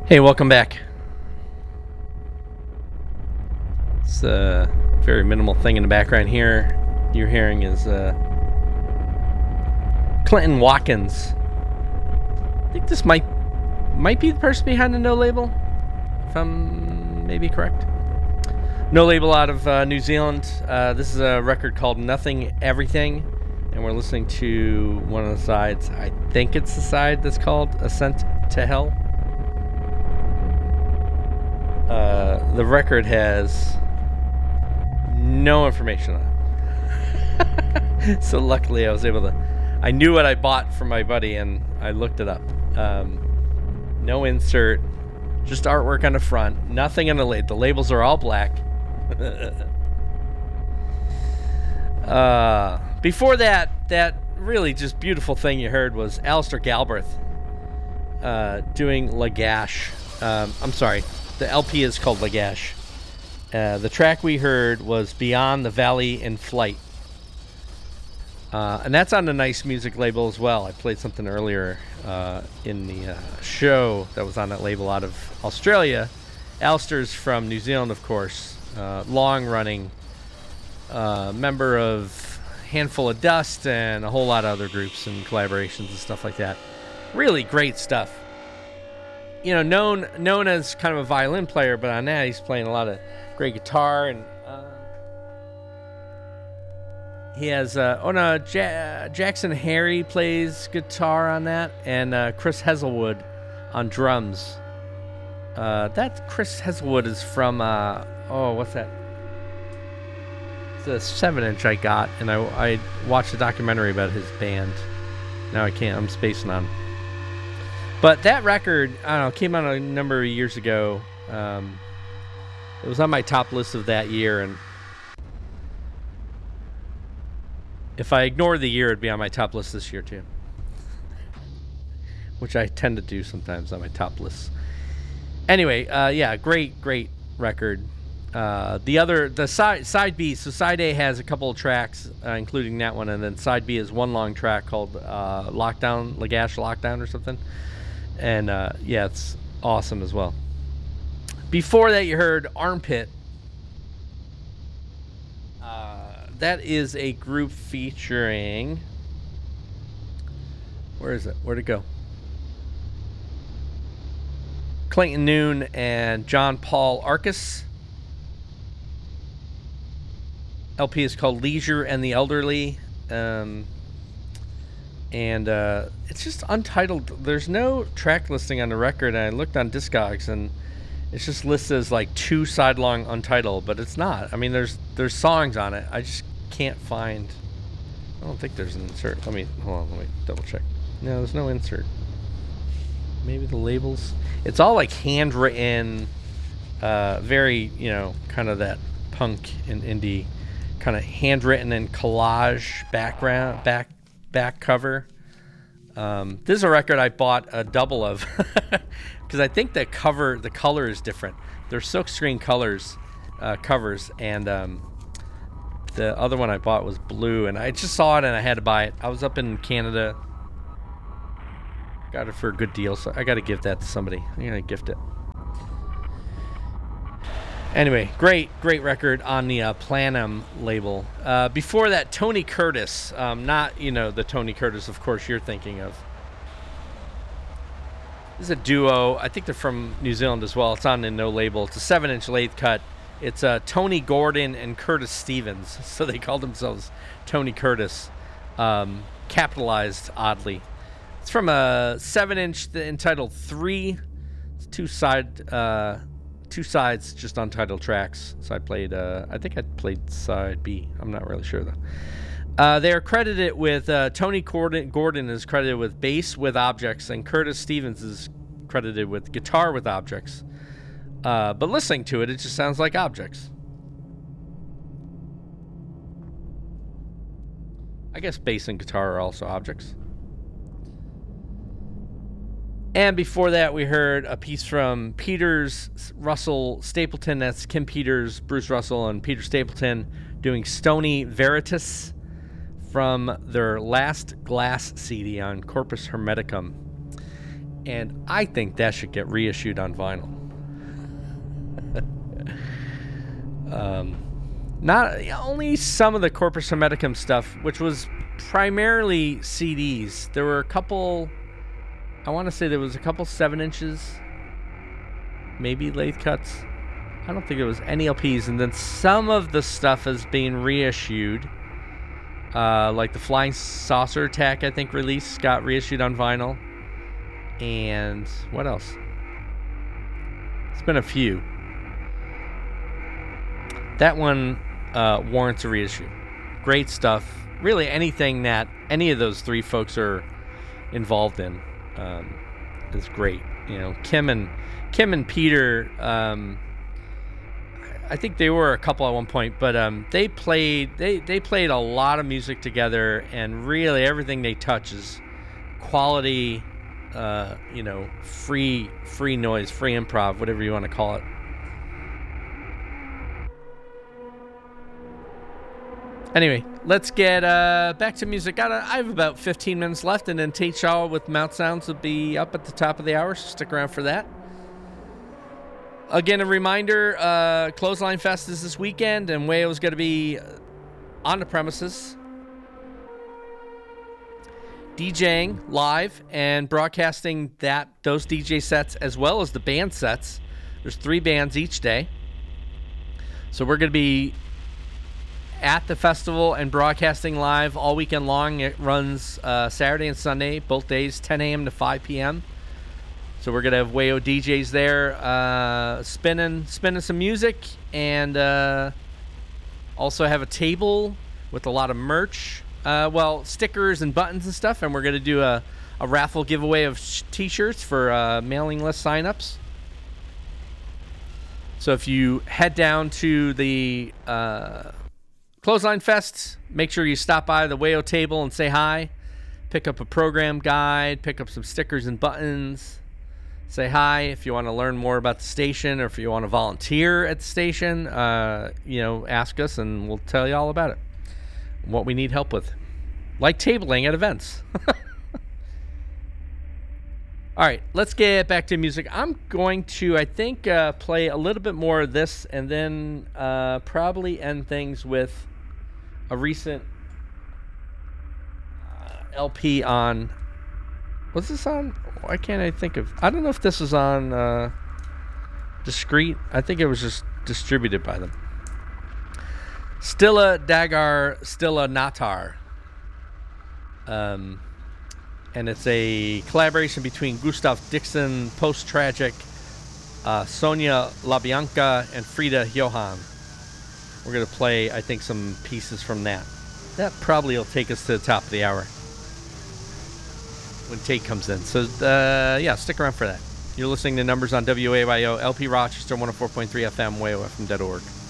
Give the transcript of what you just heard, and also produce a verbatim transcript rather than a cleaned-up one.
Hey, welcome back. It's a very minimal thing in the background here. You're hearing is uh, Clinton Watkins. I think this might might be the person behind the No Label, if I'm maybe correct. No Label out of uh, New Zealand. Uh, this is a record called Nothing Everything, and we're listening to one of the sides. I think it's the side that's called Ascent to Hell. Uh, the record has no information on it. So luckily I was able to... I knew what I bought from my buddy and I looked it up. Um, no insert. Just artwork on the front. Nothing on the label. The labels are all black. uh, before that, that really just beautiful thing you heard was Alistair Galbraith uh, doing Lagash. Um, I'm sorry. The L P is called Lagash. Uh, the track we heard was Beyond the Valley in Flight. Uh, and that's on the Nice Music label as well. I played something earlier uh, in the uh, show that was on that label out of Australia. Alistair's from New Zealand, of course. Uh, long-running uh, member of Handful of Dust and a whole lot of other groups and collaborations and stuff like that. Really great stuff. You know, known known as kind of a violin player, but on that he's playing a lot of great guitar, and uh, he has uh, oh no, ja- Jackson Harry plays guitar on that, and uh, Chris Heselwood on drums. Uh, that Chris Heselwood is from uh, oh what's that? It's a seven inch I got, and I I watched a documentary about his band. Now I can't. I'm spacing on. But that record, I don't know, came out a number of years ago. Um, it was on my top list of that year, and if I ignore the year, it'd be on my top list this year too, which I tend to do sometimes on my top lists. Anyway, uh, yeah, great, great record. Uh, the other, the side side B, so side A has a couple of tracks, uh, including that one, and then side B is one long track called uh, Lockdown, Lagash Lockdown or something. And uh, yeah, it's awesome as well. Before that, you heard Armpit. Uh, that is a group featuring... Where is it? Where'd it go? Clayton Noon and John Paul Arcus. L P is called Leisure and the Elderly. Um... And uh, it's just untitled. There's no track listing on the record. And I looked on Discogs, and it's just listed as like two side long untitled, but it's not. I mean, there's there's songs on it. I just can't find. I don't think there's an insert. Let me hold on. Let me double check. No, there's no insert. Maybe the labels. It's all like handwritten, uh, very you know, kind of that punk and indie, kind of handwritten and collage background back. back cover. Um, this is a record I bought a double of because I think the cover, the color is different. They're silkscreen colors, uh, covers, and um, the other one I bought was blue, and I just saw it and I had to buy it. I was up in Canada, got it for a good deal, so I got to give that to somebody. I'm gonna gift it. Anyway, great, great record on the uh, Planum label. Uh, before that, Tony Curtis. Um, not, you know, the Tony Curtis, of course, you're thinking of. This is a duo. I think they're from New Zealand as well. It's on the No Label. It's a seven inch lathe cut. It's uh, Tony Gordon and Curtis Stevens. So they called themselves Tony Curtis. Um, capitalized, oddly. It's from a seven inch entitled Three. It's two side... Uh, Two sides, just untitled tracks. So I played, uh, I think I played side B. I'm not really sure though. Uh, they are credited with, uh, Tony Gordon, Gordon is credited with bass with objects, and Curtis Stevens is credited with guitar with objects. Uh, but listening to it, it just sounds like objects. I guess bass and guitar are also objects. And before that, we heard a piece from Peters, Russell, Stapleton. That's Kim Peters, Bruce Russell, and Peter Stapleton doing Stony Veritas from their last Glass C D on Corpus Hermeticum. And I think that should get reissued on vinyl. um, not only some of the Corpus Hermeticum stuff, which was primarily C Ds. There were a couple, I want to say there was a couple seven inches, maybe lathe cuts. I don't think it was any L Ps. And then some of the stuff is being reissued. Uh, like the Flying Saucer Attack, I think, release got reissued on vinyl. And what else? It's been a few. That one uh, warrants a reissue. Great stuff. Really, anything that any of those three folks are involved in um, is great. You know, Kim and Kim and Peter. Um, I think they were a couple at one point, but um, they played. They they played a lot of music together, and really everything they touch is quality. Uh, you know, free free noise, free improv, whatever you want to call it. Anyway, let's get uh, back to music. Got a, I have about fifteen minutes left, and then Tate Shaw with Mount Sounds will be up at the top of the hour, so stick around for that. Again, a reminder, uh, Clothesline Fest is this weekend, and Wayo's going to be on the premises, DJing live and broadcasting that those D J sets as well as the band sets. There's three bands each day. So we're going to be at the festival and broadcasting live all weekend long. It runs uh, Saturday and Sunday, both days, ten a.m. to five p.m. So we're going to have Wayo D Js there uh, spinning, spinning some music, and uh, also have a table with a lot of merch. Uh, well, stickers and buttons and stuff, and we're going to do a, a raffle giveaway of sh- t-shirts for uh, mailing list signups. So if you head down to the uh, Clothesline Fest, make sure you stop by the Wayo table and say hi. Pick up a program guide, pick up some stickers and buttons. Say hi if you want to learn more about the station, or if you want to volunteer at the station. Uh, you know, ask us and we'll tell you all about it. What we need help with, like tabling at events. All right, let's get back to music. I'm going to, I think, uh, play a little bit more of this, and then uh, probably end things with a recent uh, L P on. Was this on? Why can't I think of? I don't know if this was on uh, Discreet. I think it was just distributed by them. Stilla Dagar, Stilla Natar. Um, and it's a collaboration between Gustav Dixon, Post Tragic, uh, Sonia LaBianca, and Frida Johan. We're going to play, I think, some pieces from that. That probably will take us to the top of the hour when Tate comes in. So, uh, yeah, stick around for that. You're listening to Numbers on W A Y O, L P Rochester, one oh four point three F M, wayo f m dot org.